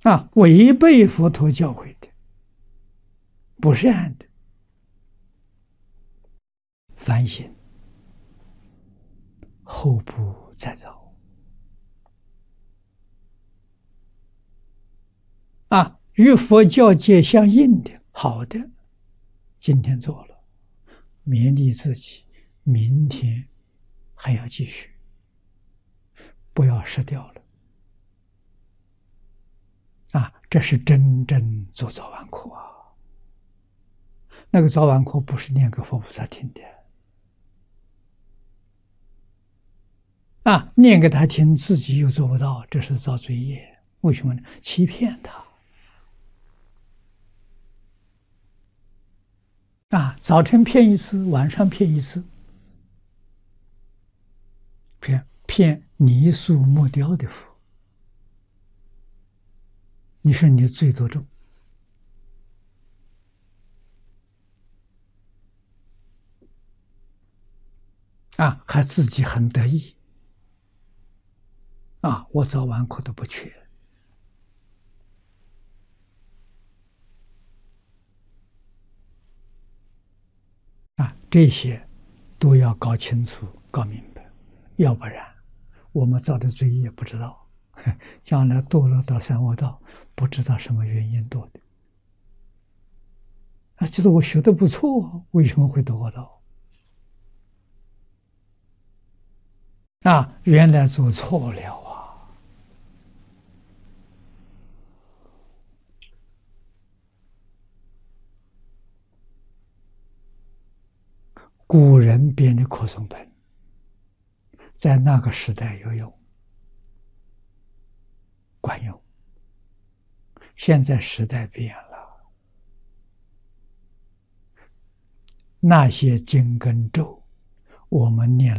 违背佛陀教诲的、不善的，反省，后不再造。与佛教界相应的好的，今天做了，勉励自己，明天还要继续，不要失掉了。这是真正做早晚课啊！那个早晚课不是念给佛菩萨听的，念给他听，自己又做不到，这是造罪业。为什么呢？欺骗他。早晨骗一次，晚上骗一次，骗泥塑木雕的佛，你说你罪多重？还自己很得意，我早晚课都不缺。这些都要搞清楚、搞明白，要不然我们造的罪业不知道，将来堕落到三恶道，不知道什么原因堕的。就是我学的不错，为什么会堕恶道？原来做错了啊！古人编的课诵本，在那个时代有用，管用。现在时代变了，那些经跟咒，我们念